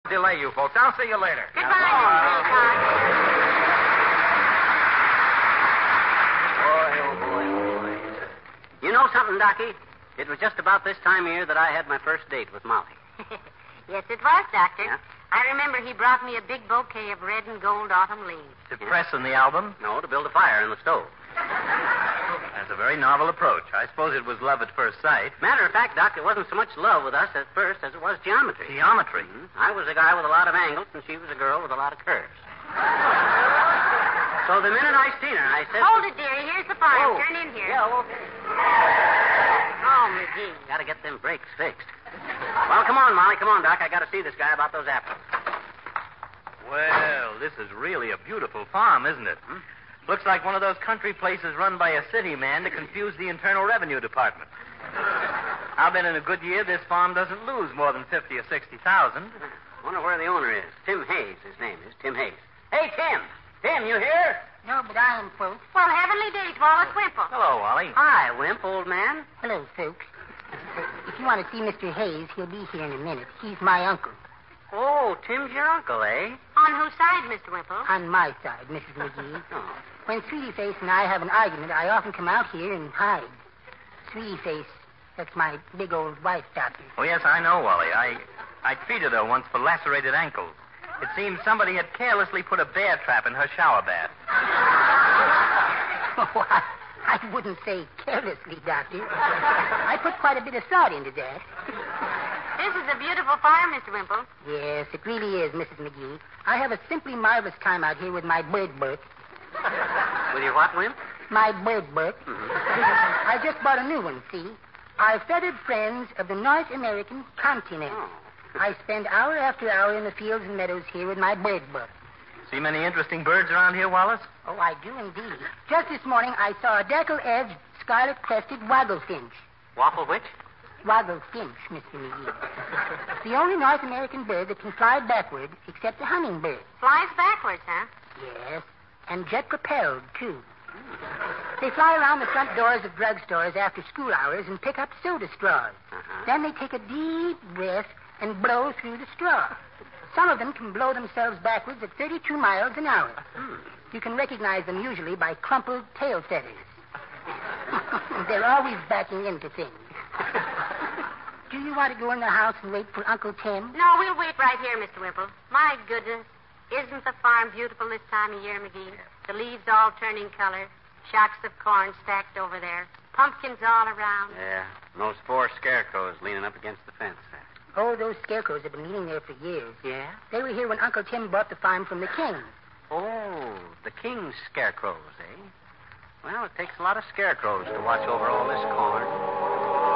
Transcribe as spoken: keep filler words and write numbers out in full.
delay you folks. I'll see you later. Goodbye, Mister Wilcox. Boy, oh, boy, oh, boy. You know something, Docky? It was just about this time of year that I had my first date with Molly. Yes, it was, Doctor. Yeah? I remember he brought me a big bouquet of red and gold autumn leaves. To press in the album? No, to build a fire in the stove. That's a very novel approach. I suppose it was love at first sight. Matter of fact, Doc, it wasn't so much love with us at first as it was geometry. Geometry? Mm-hmm. I was a guy with a lot of angles, and she was a girl with a lot of curves. So the minute I seen her, I said... Hold it, dearie. Here's the fire. Oh. Turn in here. Yeah, okay. Oh, McGee. Gotta get them brakes fixed. Well, come on, Molly. Come on, Doc. I gotta see this guy about those apples. Well, this is really a beautiful farm, isn't it? Hmm? Looks like one of those country places run by a city man to confuse the Internal Revenue Department. I'll bet in a good year this farm doesn't lose more than fifty or sixty thousand. Wonder where the owner is. Tim Hayes, his name is. Tim Hayes. Hey, Tim. Tim, you here? No, but I am, folks. Well, heavenly days, Wallace Wimple. Hello, Wally. Hi, Wimp, old man. Hello, folks. If you want to see Mister Hayes, he'll be here in a minute. He's my uncle. Oh, Tim's your uncle, eh? On whose side, Mister Wimple? On my side, Missus McGee. Oh. When Sweetie Face and I have an argument, I often come out here and hide. Sweetie Face, that's my big old wife, Doctor. Oh, yes, I know, Wally. I, I treated her once for lacerated ankles. It seems somebody had carelessly put a bear trap in her shower bath. Oh, I, I wouldn't say carelessly, Doctor. I put quite a bit of thought into that. This is a beautiful farm, Mister Wimple. Yes, it really is, Missus McGee. I have a simply marvelous time out here with my bird boat. With your what, Wimp? My bird boat. Mm-hmm. I just bought a new one, see? Our feathered friends of the North American continent. Oh. I spend hour after hour in the fields and meadows here with my bird boat. See many interesting birds around here, Wallace? Oh, I do indeed. Just this morning, I saw a deckle-edged, scarlet-crested wagglefinch. Waffle which? Wagglefinch, Mister McGee. The only North American bird that can fly backward except the hummingbird. Flies backwards, huh? Yes, and jet-propelled, too. They fly around the front doors of drugstores after school hours and pick up soda straws. Uh-huh. Then they take a deep breath and blow through the straw. Some of them can blow themselves backwards at thirty-two miles an hour. Hmm. You can recognize them usually by crumpled tail feathers. They're always backing into things. Do you want to go in the house and wait for Uncle Tim? No, we'll wait right here, Mister Wimple. My goodness, isn't the farm beautiful this time of year, McGee? The leaves all turning color, shocks of corn stacked over there, pumpkins all around. Yeah, and those four scarecrows leaning up against the fence there. Oh, those scarecrows have been leaning there for years. Yeah? They were here when Uncle Tim bought the farm from the king. Oh, the king's scarecrows, eh? Well, it takes a lot of scarecrows to watch over all this corn.